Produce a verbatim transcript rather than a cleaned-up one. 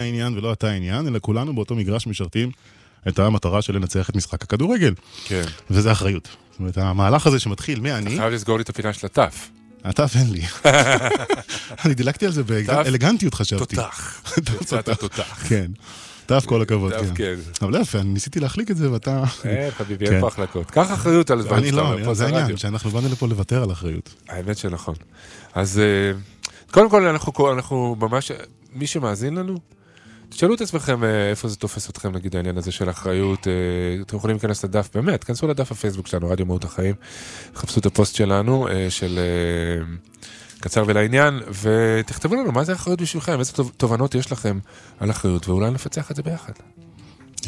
העניין ולא אתה העניין, אלא כולנו באותו מגרש משרתים את המטרה של לנצח את משחק הכדורגל. כן. וזה אחריות. זאת אומרת, המהלך הזה שמתחיל מהני... אתה חייב לסגור לי את הפינה של הטף. הטף אין לי. אני דילגתי על זה באלגנטיות חשבתי. תותח. תוצאת תותח. כן. טף כל הכבוד, טף, כן. אבל לא יפה, אני ניסיתי להחליק את זה ואתה... אין, חביבי, אין פה החלקות. קח אחריות על דברים אני לא, זה העניין, שאנחנו באנו לפה לוותר על אחריות. האמת שנכון. אז קודם כל, אנחנו ממש, מי שמאזין לנו, תשאלו את עצמכם איפה זה תופס אתכם, נגיד העניין הזה של אחריות, אתם יכולים להיכנס לדף, באמת, כנסו לדף הפייסבוק שלנו, רדיו מהות החיים, חפשו את הפוסט שלנו, של קצר ולעניין, ותכתבו לנו מה זה אחריות בשבילכם, איזה תובנות יש לכם על אחריות, ואולי נפצח את זה ביחד.